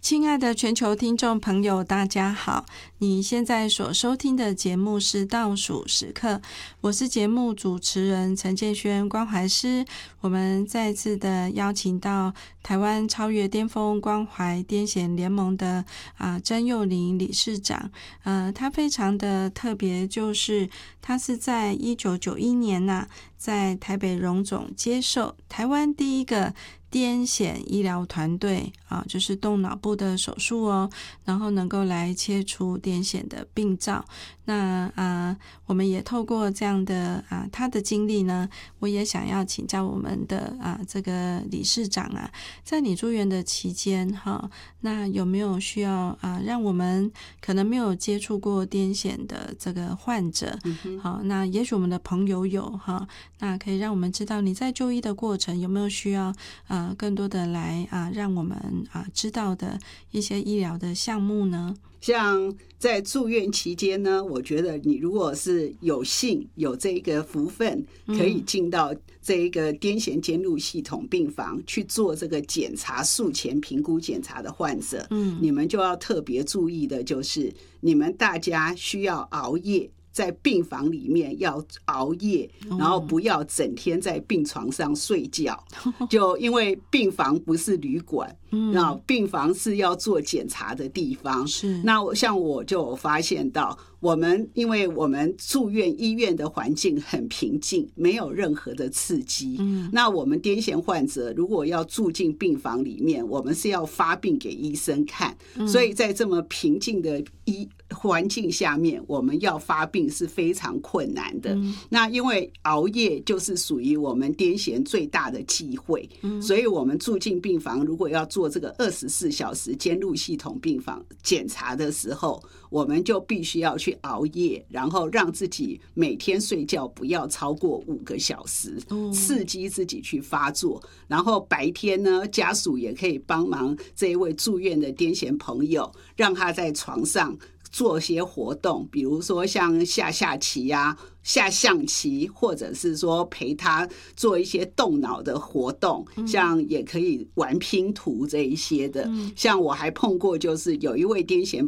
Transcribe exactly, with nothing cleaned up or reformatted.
亲爱的全球听众朋友，大家好！你现在所收听的节目是倒数时刻，我是节目主持人陈建轩关怀师。我们再次的邀请到台湾超越巅峰关怀癫痫联盟的啊曾幼玲理事长。呃，他非常的特别，就是他是在一九九一年呐、啊，在台北荣总接受台湾第一个癫痫医疗团队啊，就是动脑部的手术哦，然后能够来切除癫痫的病灶。那啊，我们也透过这样的啊他的经历呢，我也想要请教我们的啊这个理事长啊，在你住院的期间哈，那有没有需要啊让我们可能没有接触过癫痫的这个患者，嗯、好，那也许我们的朋友有哈，那可以让我们知道你在就医的过程有没有需要啊更多的来啊让我们啊知道的一些医疗的项目呢？ 像在住院期间呢，我觉得你如果是有幸有这个福分，可以进到这一个癫痫监护系统病房去做这个检查术前评估检查的患者，嗯，你们就要特别注意的就是你们大家需要熬夜，在病房里面要熬夜，然后不要整天在病床上睡觉，就因为病房不是旅馆，那病房是要做检查的地方。是，那像我就有发现到，我们因为我们住院医院的环境很平静，没有任何的刺激。嗯，那我们癫痫患者如果要住进病房里面，我们是要发病给医生看，嗯、所以在这么平静的医环境下面，我们要发病是非常困难的。嗯、那因为熬夜就是属于我们癫痫最大的忌讳，嗯、所以我们住进病房如果要做这个二十四小时监护系统病房检查的时候，我们就必须要去熬夜，然后让自己每天睡觉不要超过五个小时，嗯、刺激自己去发作。然后白天呢，家属也可以帮忙这一位住院的癫痫朋友，让他在床上做些活动，比如说像下下棋啊、下象棋，或者是说陪他做一些动脑的活动，嗯、像也可以玩拼图这一些的。嗯、像我还碰过，就是有一位癫痫